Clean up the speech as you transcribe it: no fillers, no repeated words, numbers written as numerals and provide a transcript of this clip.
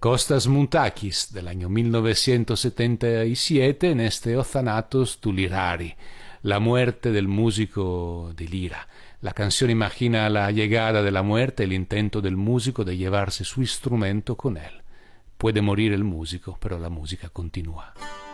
Costas Muntakis, del año 1977, en este Othanatos tu Lirari, la muerte del músico de lira. La canción imagina la llegada de la muerte, el intento del músico de llevarse su instrumento con él. Puede morir el músico, pero la música continúa.